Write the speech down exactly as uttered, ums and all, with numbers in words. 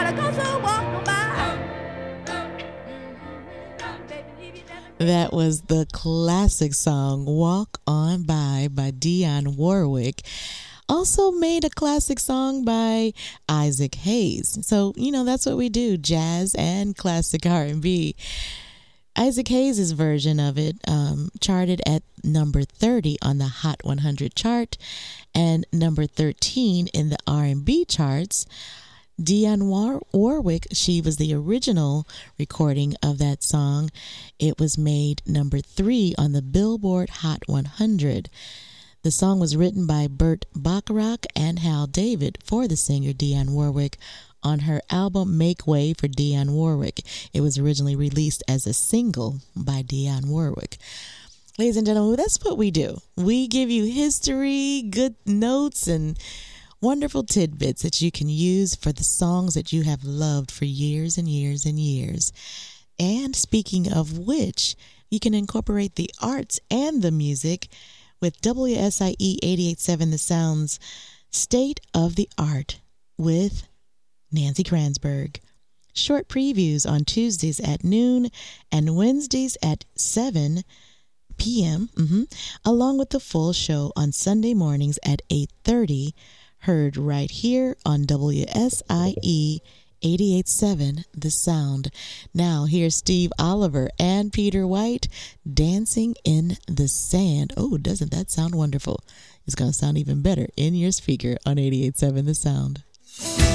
That was the classic song Walk On By by Dionne Warwick. Also made a classic song by Isaac Hayes. So, you know, that's what we do, jazz and classic R and B. Isaac Hayes' version of it um, charted at number thirty on the Hot one hundred chart and number thirteen in the R and B charts. Dionne War- Warwick, she was the original recording of that song. It was made number three on the Billboard Hot one hundred. The song was written by Burt Bacharach and Hal David for the singer Dionne Warwick on her album Make Way for Dionne Warwick. It was originally released as a single by Dionne Warwick. Ladies and gentlemen, that's what we do. We give you history, good notes, and wonderful tidbits that you can use for the songs that you have loved for years and years and years. And speaking of which, you can incorporate the arts and the music with W S I E eighty-eight point seven The Sound's State of the Art with Nancy Kranzberg. Short previews on Tuesdays at noon and Wednesdays at seven p.m., mm-hmm, along with the full show on Sunday mornings at eight thirty, heard right here on W S I E eighty-eight point seven The Sound. Now here's Steve Oliver and Peter White, Dancing in the Sand. Oh, doesn't that sound wonderful? It's going to sound even better in your speaker on eighty-eight point seven The Sound.